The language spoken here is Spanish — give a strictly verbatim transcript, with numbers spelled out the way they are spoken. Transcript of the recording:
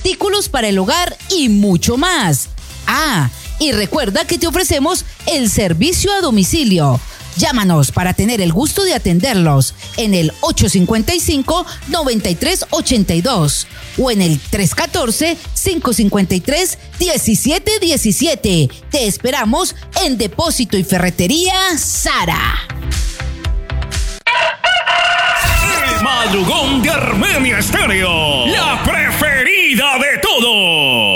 artículos para el hogar y mucho más. Ah, y recuerda que te ofrecemos el servicio a domicilio. Llámanos para tener el gusto de atenderlos en el ocho cinco cinco, nueve tres ocho dos o en el tres uno cuatro, cinco cinco tres, uno siete uno siete. Te esperamos en Depósito y Ferretería Sara. El madrugón de Armenia Estéreo, la preferida de todos.